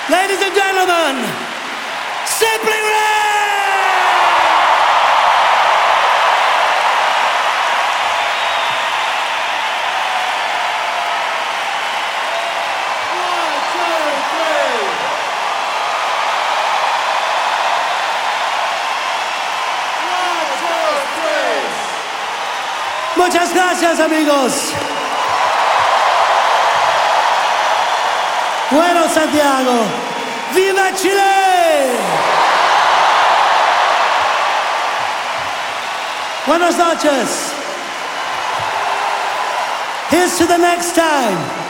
Ladies and gentlemen, Simply Red! Muchas gracias, amigos. Bueno, Santiago, ¡viva Chile! Buenas noches. Here's to the next time.